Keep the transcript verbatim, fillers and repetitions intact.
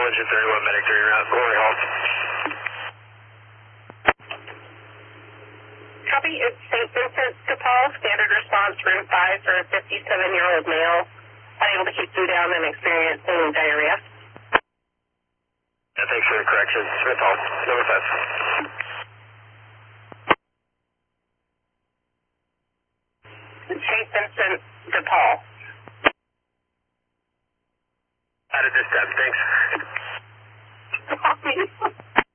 Engine thirty-one, Medic three route, Glory Hall. Copy, it's Saint Vincent de Paul, standard response, room five for a fifty-seven-year-old male, unable to keep food down and experiencing diarrhea. Yeah, thanks for the correction. Smith Hall, number five. Saint Vincent de Paul. Out of this tab, thanks. Copy.